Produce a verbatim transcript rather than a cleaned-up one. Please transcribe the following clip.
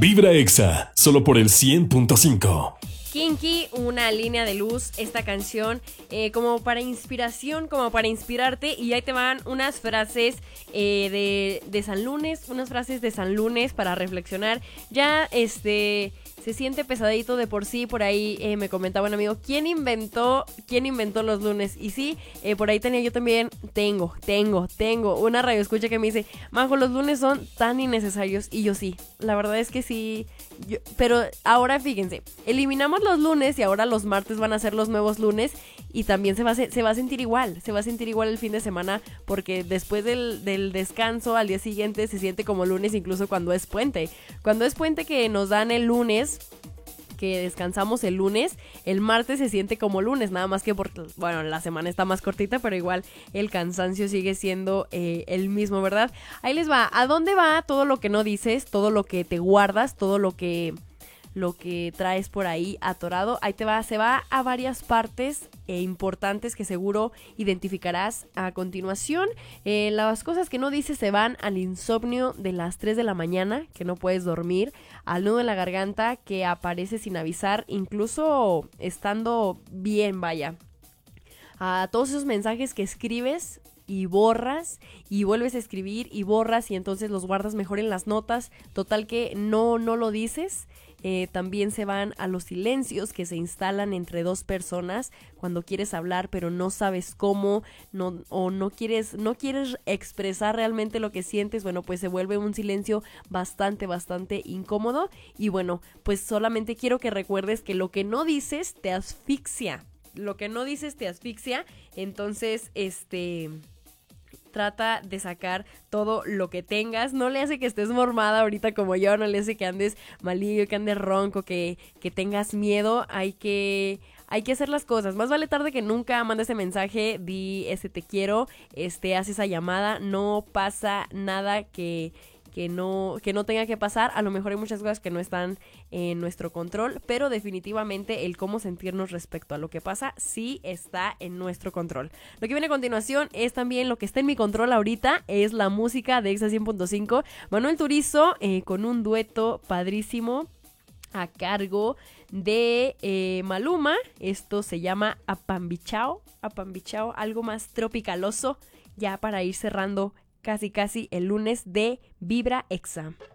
Vibra Exa, solo por el cien punto cinco. Kinky, una línea de luz, esta canción eh, como para inspiración, como para inspirarte. Y ahí te van unas frases eh, de, de San Lunes, unas frases de San Lunes para reflexionar. Ya este se siente pesadito de por sí. Por ahí eh, me comentaba un amigo, ¿quién inventó, quién inventó los lunes? Y sí, eh, por ahí tenía yo también, tengo, tengo, tengo una radioescucha que me dice, Majo, los lunes son tan innecesarios. Y yo sí, la verdad es que sí. Yo, pero ahora fíjense, eliminamos los lunes y ahora los martes van a ser los nuevos lunes y también se va a, se va a sentir igual, se va a sentir igual el fin de semana porque después del, del descanso al día siguiente se siente como lunes incluso cuando es puente. Cuando es puente que nos dan el lunes, que descansamos el lunes, el martes se siente como lunes, nada más que por, bueno, la semana está más cortita, pero igual el cansancio sigue siendo eh, el mismo, ¿verdad? Ahí les va, ¿a dónde va todo lo que no dices, todo lo que te guardas, todo lo que lo que traes por ahí atorado? Ahí te va, se va a varias partes eh, importantes que seguro identificarás a continuación. Eh, las cosas que no dices se van al insomnio de las tres de la mañana, que no puedes dormir, al nudo en la garganta que aparece sin avisar, incluso estando bien, vaya. A todos esos mensajes que escribes y borras y vuelves a escribir y borras y entonces los guardas mejor en las notas, total que no, no lo dices. Eh, también se van a los silencios que se instalan entre dos personas cuando quieres hablar pero no sabes cómo, no, o no quieres, no quieres expresar realmente lo que sientes. Bueno, pues se vuelve un silencio bastante, bastante incómodo. Y bueno, pues solamente quiero que recuerdes que lo que no dices te asfixia. Lo que no dices te asfixia. Entonces, este... trata de sacar todo lo que tengas. No le hace que estés mormada ahorita como yo, no le hace que andes malillo, que andes ronco, que, que tengas miedo. Hay que, hay que hacer las cosas. Más vale tarde que nunca. Manda ese mensaje, di ese te quiero, este, haz esa llamada. No pasa nada que... Que no, que no tenga que pasar. A lo mejor hay muchas cosas que no están en nuestro control, pero definitivamente el cómo sentirnos respecto a lo que pasa sí está en nuestro control. Lo que viene a continuación es también lo que está en mi control ahorita, es la música de Exa cien punto cinco. Manuel Turizo eh, con un dueto padrísimo a cargo de eh, Maluma. Esto se llama Apambichao, Apambichao, algo más tropicaloso ya para ir cerrando casi casi el lunes de Vibra Exa.